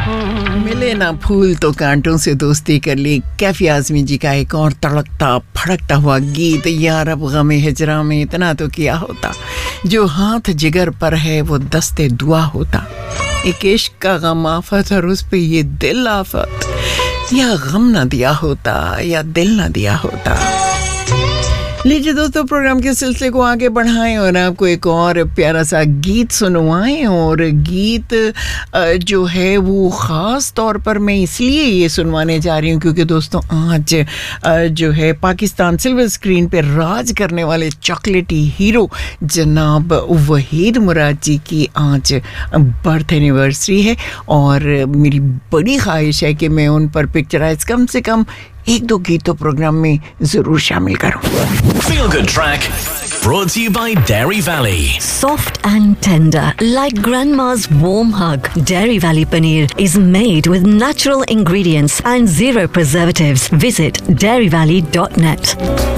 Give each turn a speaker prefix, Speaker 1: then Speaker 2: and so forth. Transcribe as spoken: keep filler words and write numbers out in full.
Speaker 1: मिले ना फूल तो कांटों से दोस्ती कर ली। कैफी आजमी जी का एक और तड़कता फड़कता हुआ गीत। यार अब गम हिजरा में इतना तो किया होता, जो हाथ जिगर पर है वो दस्ते दुआ होता। एक इश्क का गम आफत और उस पे ये दिल आफत, या गम ना दिया होता या दिल ना दिया होता। लीजिए दोस्तों, प्रोग्राम के सिलसिले को आगे बढ़ाएं और आपको एक और प्यारा सा गीत सुनवाएं। और गीत जो है वो ख़ास तौर पर मैं इसलिए ये सुनवाने जा रही हूँ क्योंकि दोस्तों आज जो है पाकिस्तान सिल्वर स्क्रीन पे राज करने वाले चॉकलेटी हीरो जनाब वहीद मुराद जी की आज बर्थ एनिवर्सरी है। और मेरी बड़ी ख्वाहिश है कि मैं उन पर पिक्चराइज कम से कम एक दो गीतों प्रोग्राम में जरूर शामिल करूं।
Speaker 2: Feel Good Track brought to you by Dairy Valley.
Speaker 3: Soft and tender, like grandma's warm hug. Dairy Valley paneer is made with natural ingredients and zero preservatives. Visit dairy valley dot net.